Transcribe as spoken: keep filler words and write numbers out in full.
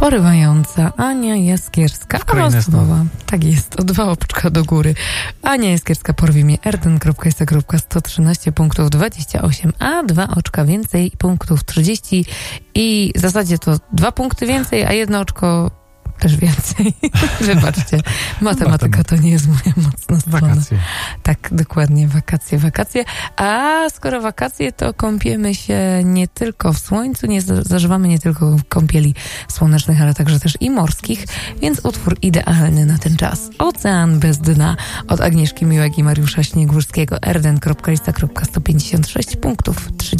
porywająca Ania Jaskierska. Awansowa. Tak jest, o dwa oczka do góry. Ania Jaskierska porwie mnie erden kropka es kropka sto trzynaście punktów dwadzieścia osiem, a dwa oczka więcej punktów trzydzieści i w zasadzie to dwa punkty więcej, a jedno oczko też więcej. Wybaczcie, matematyka to nie jest moja mocna strona. Wakacje. Tak, dokładnie, wakacje, wakacje. A skoro wakacje, to kąpiemy się nie tylko w słońcu, nie zażywamy nie tylko kąpieli słonecznych, ale także też i morskich, więc utwór idealny na ten czas. Ocean bez dna od Agnieszki Miłek i Mariusza Śniegórskiego. erden kropka es kropka sto pięćdziesiąt sześć punktów trzydzieści.